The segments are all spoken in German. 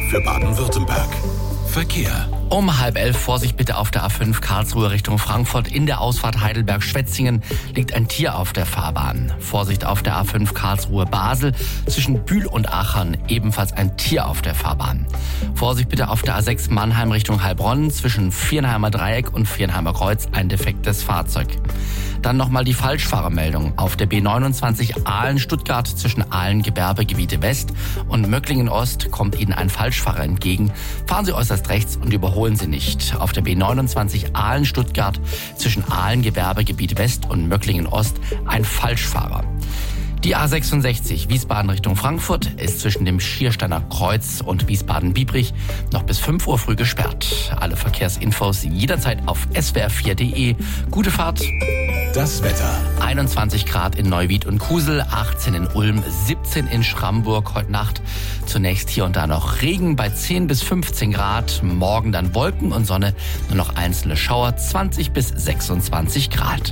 für Baden-Württemberg. Verkehr. Um 10:30 Vorsicht bitte auf der A5 Karlsruhe Richtung Frankfurt. In der Ausfahrt Heidelberg-Schwetzingen liegt ein Tier auf der Fahrbahn. Vorsicht auf der A5 Karlsruhe-Basel. Zwischen Bühl und Aachen ebenfalls ein Tier auf der Fahrbahn. Vorsicht bitte auf der A6 Mannheim Richtung Heilbronn. Zwischen Viernheimer Dreieck und Viernheimer Kreuz ein defektes Fahrzeug. Dann nochmal die Falschfahrermeldung. Auf der B29 Aalen-Stuttgart zwischen Aalen-Gewerbegebiete West und Möcklingen-Ost kommt Ihnen ein Falschfahrer entgegen. Fahren Sie äußerst rechts und überholen Sie nicht. Auf der B29 Aalen-Stuttgart zwischen Aalen-Gewerbegebiet West und Möcklingen-Ost ein Falschfahrer. Die A66 Wiesbaden Richtung Frankfurt ist zwischen dem Schiersteiner Kreuz und Wiesbaden-Biebrich noch bis 5 Uhr früh gesperrt. Alle Verkehrsinfos jederzeit auf swr4.de. Gute Fahrt. Das Wetter. 21 Grad in Neuwied und Kusel, 18 in Ulm, 17 in Schramburg. Heute Nacht zunächst hier und da noch Regen bei 10 bis 15 Grad. Morgen dann Wolken und Sonne, nur noch einzelne Schauer, 20 bis 26 Grad.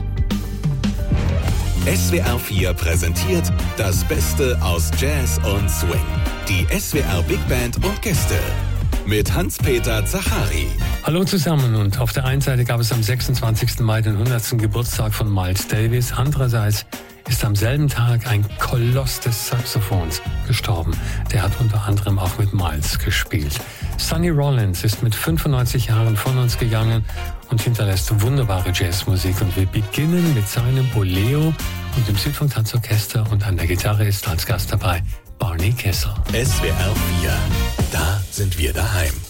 SWR 4 präsentiert das Beste aus Jazz und Swing. Die SWR Big Band und Gäste mit Hans-Peter Zachari. Hallo zusammen, und auf der einen Seite gab es am 26. Mai den 100. Geburtstag von Miles Davis. Andererseits ist am selben Tag ein Koloss des Saxophons gestorben. Der hat unter anderem auch mit Miles gespielt. Sonny Rollins ist mit 95 Jahren von uns gegangen und hinterlässt wunderbare Jazzmusik. Und wir beginnen mit seinem Boleo und dem Südfunk-Tanzorchester, und an der Gitarre ist als Gast dabei Barney Kessel. SWR 4, da sind wir daheim.